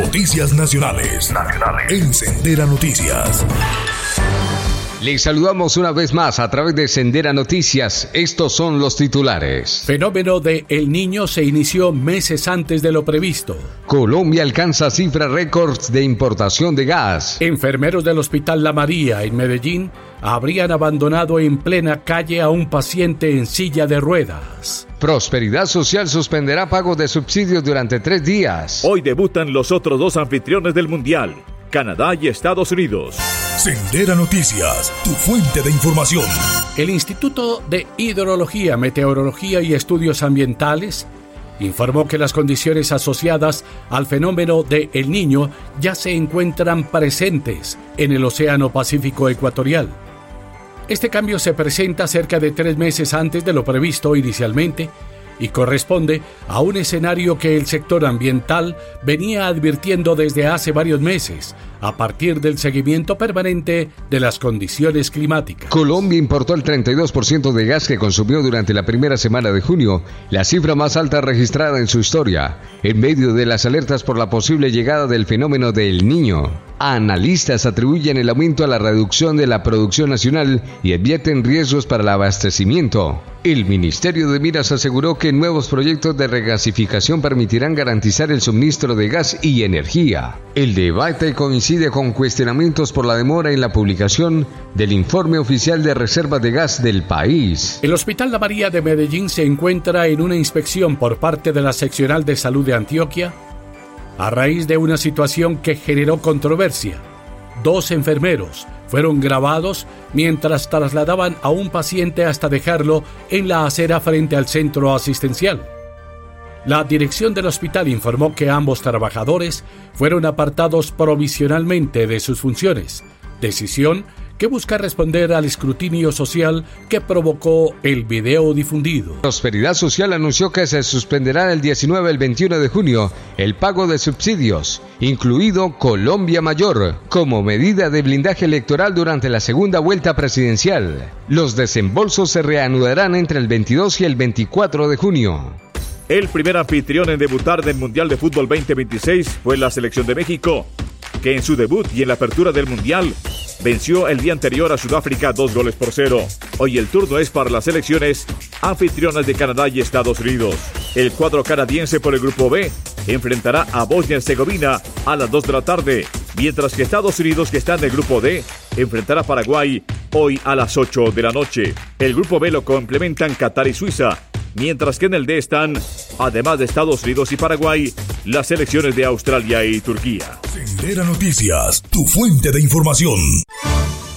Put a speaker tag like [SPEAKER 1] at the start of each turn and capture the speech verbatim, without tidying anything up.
[SPEAKER 1] Noticias nacionales. Nacionales. En Sendera Noticias.
[SPEAKER 2] Les saludamos una vez más a través de Sendera Noticias. Estos son los titulares.
[SPEAKER 3] Fenómeno de El Niño se inició meses antes de lo previsto.
[SPEAKER 2] Colombia alcanza cifras récords de importación de gas.
[SPEAKER 3] Enfermeros del Hospital La María en Medellín habrían abandonado en plena calle a un paciente en silla de ruedas.
[SPEAKER 2] Prosperidad Social suspenderá pagos de subsidios durante tres días.
[SPEAKER 4] Hoy debutan los otros dos anfitriones del Mundial, Canadá y Estados Unidos.
[SPEAKER 1] Sendera Noticias, tu fuente de información.
[SPEAKER 3] El Instituto de Hidrología, Meteorología y Estudios Ambientales informó que las condiciones asociadas al fenómeno de El Niño ya se encuentran presentes en el Océano Pacífico Ecuatorial. Este cambio se presenta cerca de tres meses antes de lo previsto inicialmente y corresponde a un escenario que el sector ambiental venía advirtiendo desde hace varios meses, a partir del seguimiento permanente de las condiciones climáticas.
[SPEAKER 2] Colombia importó el treinta y dos por ciento de gas que consumió durante la primera semana de junio, la cifra más alta registrada en su historia, en medio de las alertas por la posible llegada del fenómeno de El Niño. Analistas atribuyen el aumento a la reducción de la producción nacional y advierten riesgos para el abastecimiento. El Ministerio de Minas aseguró que nuevos proyectos de regasificación permitirán garantizar el suministro de gas y energía. El debate coincide con cuestionamientos por la demora en la publicación del informe oficial de reservas de gas del país.
[SPEAKER 3] El Hospital La María de Medellín se encuentra en una inspección por parte de la Seccional de Salud de Antioquia a raíz de una situación que generó controversia. Dos enfermeros fueron grabados mientras trasladaban a un paciente hasta dejarlo en la acera frente al centro asistencial. La dirección del hospital informó que ambos trabajadores fueron apartados provisionalmente de sus funciones, decisión que busca responder al escrutinio social que provocó el video difundido.
[SPEAKER 2] Prosperidad Social anunció que se suspenderá del diecinueve al veintiuno de junio el pago de subsidios, incluido Colombia Mayor, como medida de blindaje electoral durante la segunda vuelta presidencial. Los desembolsos se reanudarán entre el veintidós y el veinticuatro de junio.
[SPEAKER 4] El primer anfitrión en debutar del Mundial de Fútbol veinte veintiséis fue la selección de México, que en su debut y en la apertura del Mundial venció el día anterior a Sudáfrica dos goles por cero. Hoy el turno es para las selecciones anfitrionas de Canadá y Estados Unidos. El cuadro canadiense por el grupo B enfrentará a Bosnia y Herzegovina a las dos de la tarde, mientras que Estados Unidos, que está en el grupo D, enfrentará a Paraguay hoy a las ocho de la noche. El grupo B lo complementan Qatar y Suiza, mientras que en el D están, además de Estados Unidos y Paraguay, las selecciones de Australia y Turquía.
[SPEAKER 1] Sendera Noticias, tu fuente de información.